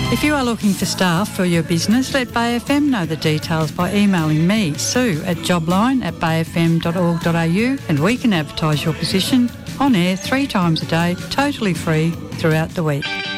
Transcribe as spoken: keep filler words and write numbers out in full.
If you are looking for staff for your business, let Bay F M know the details by emailing me, Sue, at jobline at bayfm dot org dot a u, and we can advertise your position on air three times a day, totally free, throughout the week.